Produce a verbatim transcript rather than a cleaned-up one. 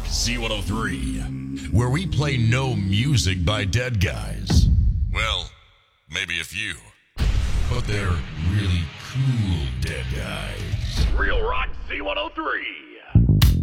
C one oh three, where we play no music by dead guys. Well, maybe a few. But they're really cool dead guys. Real Rock C one oh three.